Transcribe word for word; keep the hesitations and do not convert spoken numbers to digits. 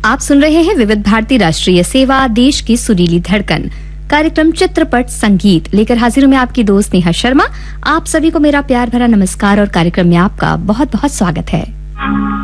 आप सुन रहे हैं विविध भारती राष्ट्रीय सेवा, देश की सुरीली धड़कन। कार्यक्रम चित्रपट संगीत लेकर हाजिर हूं मैं आपकी दोस्त नेहा शर्मा। आप सभी को मेरा प्यार भरा नमस्कार और कार्यक्रम में आपका बहुत बहुत स्वागत है।